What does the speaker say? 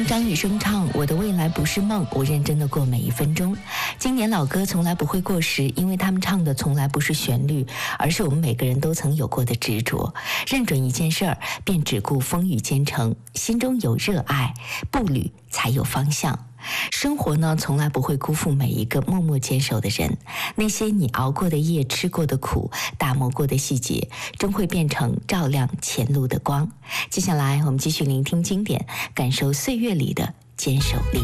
张雨生唱《我的未来不是梦》，我认真的过每一分钟。今年老歌从来不会过时，因为他们唱的从来不是旋律，而是我们每个人都曾有过的执着。认准一件事儿，便只顾风雨兼程，心中有热爱，步履才有方向。生活呢，从来不会辜负每一个默默坚守的人。那些你熬过的夜，吃过的苦，打磨过的细节，终会变成照亮前路的光。接下来我们继续聆听经典，感受岁月里的坚守力。